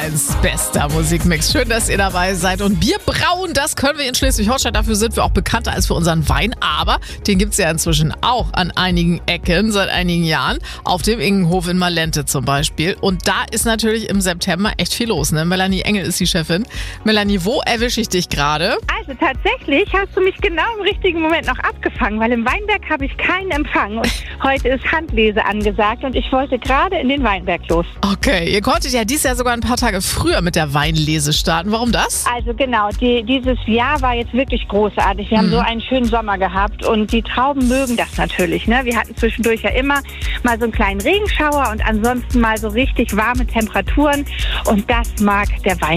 1 bester Musikmix. Schön, dass ihr dabei seid. Und Bier brauen, das können wir in Schleswig-Holstein. Dafür sind wir auch bekannter als für unseren Wein. Aber den gibt es ja inzwischen auch an einigen Ecken seit einigen Jahren. Auf dem Ingenhof in Malente zum Beispiel. Und da ist natürlich im September echt viel los. Ne? Melanie Engel ist die Chefin. Melanie, wo erwische ich dich gerade? Also tatsächlich hast du mich genau im richtigen Moment noch abgefangen, weil im Weinberg habe ich keinen Empfang. Und heute ist Handlese angesagt und ich wollte gerade in den Weinberg los. Okay, ihr konntet ja dieses Jahr sogar ein paar Tage früher mit der Weinlese starten. Warum das? Also genau, dieses Jahr war jetzt wirklich großartig. Wir haben so einen schönen Sommer gehabt und die Trauben mögen das natürlich. Ne? Wir hatten zwischendurch ja immer mal so einen kleinen Regenschauer und ansonsten mal so richtig warme Temperaturen und das mag der Wein.